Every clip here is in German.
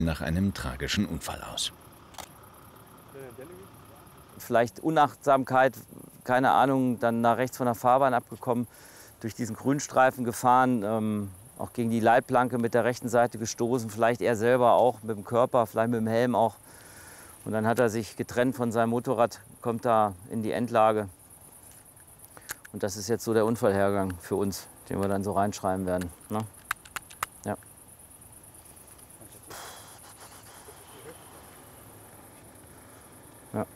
nach einem tragischen Unfall aus. Vielleicht Unachtsamkeit, keine Ahnung, dann nach rechts von der Fahrbahn abgekommen, durch diesen Grünstreifen gefahren, auch gegen die Leitplanke mit der rechten Seite gestoßen, vielleicht er selber auch mit dem Körper, vielleicht mit dem Helm auch. Und dann hat er sich getrennt von seinem Motorrad, kommt da in die Endlage. Und das ist jetzt so der Unfallhergang für uns, den wir dann so reinschreiben werden. Ne? Ja. Ja.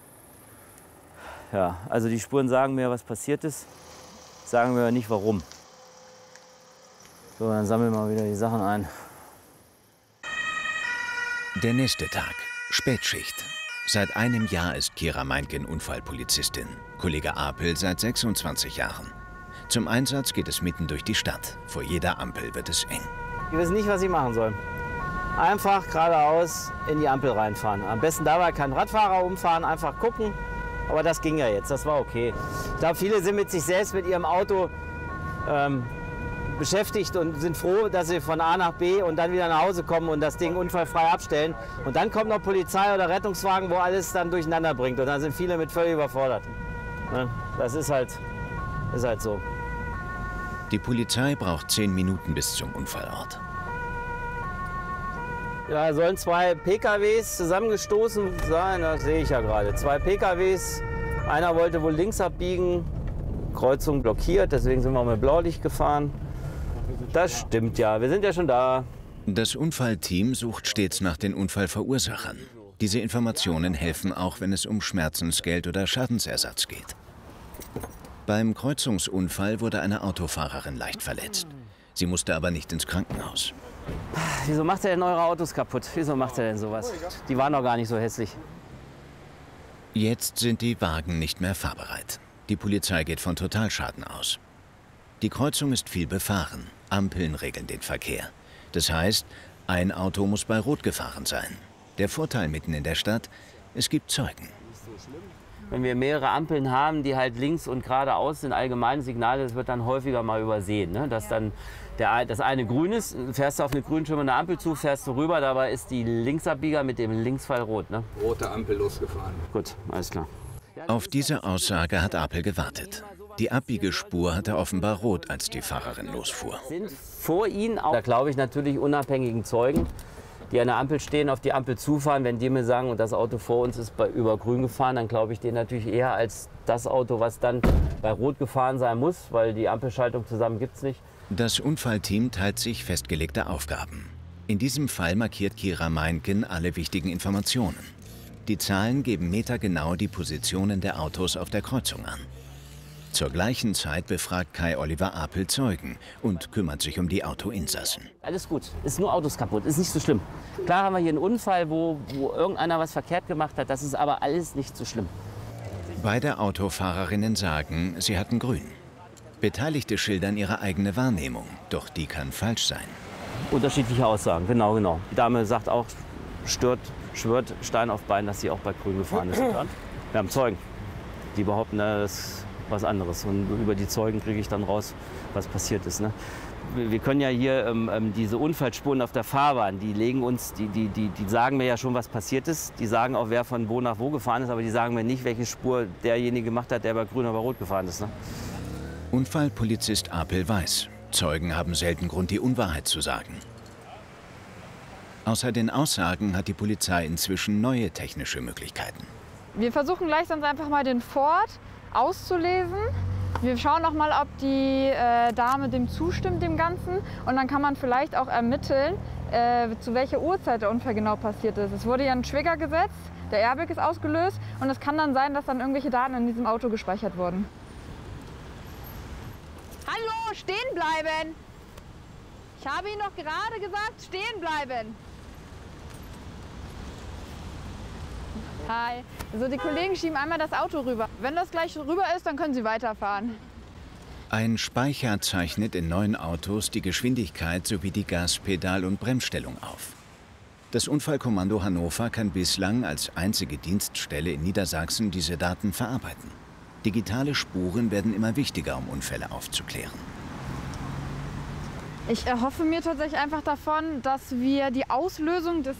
Ja, also die Spuren sagen mir, was passiert ist, sagen mir aber nicht, warum. So, dann sammeln wir mal wieder die Sachen ein. Der nächste Tag, Spätschicht. Seit einem Jahr ist Kira Meinken Unfallpolizistin, Kollege Apel seit 26 Jahren. Zum Einsatz geht es mitten durch die Stadt. Vor jeder Ampel wird es eng. Ich weiß nicht, was ich machen soll. Einfach geradeaus in die Ampel reinfahren. Am besten dabei kein Radfahrer umfahren, einfach gucken. Aber das ging ja jetzt, das war okay. Ich glaube, viele sind mit sich selbst, mit ihrem Auto beschäftigt und sind froh, dass sie von A nach B und dann wieder nach Hause kommen und das Ding unfallfrei abstellen. Und dann kommt noch Polizei oder Rettungswagen, wo alles dann durcheinander bringt. Und dann sind viele mit völlig überfordert. Das ist halt so. Die Polizei braucht 10 Minuten bis zum Unfallort. Ja, sollen 2 PKWs zusammengestoßen sein, das sehe ich ja gerade. 2 PKWs, einer wollte wohl links abbiegen, Kreuzung blockiert, deswegen sind wir mit Blaulicht gefahren. Das stimmt ja, wir sind ja schon da. Das Unfallteam sucht stets nach den Unfallverursachern. Diese Informationen helfen auch, wenn es um Schmerzensgeld oder Schadensersatz geht. Beim Kreuzungsunfall wurde eine Autofahrerin leicht verletzt. Sie musste aber nicht ins Krankenhaus. Wieso macht er denn eure Autos kaputt? Wieso macht er denn sowas? Die waren doch gar nicht so hässlich. Jetzt sind die Wagen nicht mehr fahrbereit. Die Polizei geht von Totalschaden aus. Die Kreuzung ist viel befahren. Ampeln regeln den Verkehr. Das heißt, ein Auto muss bei Rot gefahren sein. Der Vorteil mitten in der Stadt, es gibt Zeugen. Wenn wir mehrere Ampeln haben, die halt links und geradeaus sind, allgemeine Signale, das wird dann häufiger mal übersehen. Ne? Dass dann das eine grün ist, fährst du auf eine grün schimmernde Ampel zu, fährst du rüber, dabei ist die Linksabbieger mit dem Linksfall rot. Ne? Rote Ampel losgefahren. Gut, alles klar. Auf diese Aussage hat Apel gewartet. Die Abbiegespur hatte offenbar rot, als die Fahrerin losfuhr. Sind vor ihnen auch, da glaube ich, natürlich unabhängigen Zeugen, die an der Ampel stehen, auf die Ampel zufahren. Wenn die mir sagen, und das Auto vor uns ist über grün gefahren, dann glaube ich denen natürlich eher als das Auto, was dann bei rot gefahren sein muss, weil die Ampelschaltung zusammen gibt es nicht. Das Unfallteam teilt sich festgelegte Aufgaben. In diesem Fall markiert Kira Meinken alle wichtigen Informationen. Die Zahlen geben metergenau die Positionen der Autos auf der Kreuzung an. Zur gleichen Zeit befragt Kai-Oliver Apel Zeugen und kümmert sich um die Autoinsassen. Alles gut, ist nur Autos kaputt, ist nicht so schlimm. Klar haben wir hier einen Unfall, wo irgendeiner was verkehrt gemacht hat, das ist aber alles nicht so schlimm. Beide Autofahrerinnen sagen, sie hatten grün. Beteiligte schildern ihre eigene Wahrnehmung, doch die kann falsch sein. Unterschiedliche Aussagen, genau. Die Dame sagt auch, schwört Stein auf Bein, dass sie auch bei grün gefahren ist. Wir haben Zeugen, die behaupten, das ist was anderes. Und über die Zeugen kriege ich dann raus, was passiert ist. Ne? Wir können ja hier diese Unfallspuren auf der Fahrbahn, die legen uns, die sagen mir ja schon, was passiert ist. Die sagen auch, wer von wo nach wo gefahren ist, aber die sagen mir nicht, welche Spur derjenige gemacht hat, der bei grün oder rot gefahren ist. Ne? Unfallpolizist Apel weiß, Zeugen haben selten Grund, die Unwahrheit zu sagen. Außer den Aussagen hat die Polizei inzwischen neue technische Möglichkeiten. Wir versuchen gleich sonst einfach mal den Ford auszulesen. Wir schauen noch mal, ob die Dame dem zustimmt, dem Ganzen. Und dann kann man vielleicht auch ermitteln, zu welcher Uhrzeit der Unfall genau passiert ist. Es wurde ja ein Trigger gesetzt, der Airbag ist ausgelöst. Und es kann dann sein, dass dann irgendwelche Daten in diesem Auto gespeichert wurden. Hallo, stehen bleiben! Ich habe Ihnen doch gerade gesagt, stehen bleiben! Hi. Also die Kollegen schieben einmal das Auto rüber. Wenn das gleich rüber ist, dann können Sie weiterfahren. Ein Speicher zeichnet in neuen Autos die Geschwindigkeit sowie die Gaspedal- und Bremsstellung auf. Das Unfallkommando Hannover kann bislang als einzige Dienststelle in Niedersachsen diese Daten verarbeiten. Digitale Spuren werden immer wichtiger, um Unfälle aufzuklären. Ich erhoffe mir tatsächlich einfach davon, dass wir die Auslösung des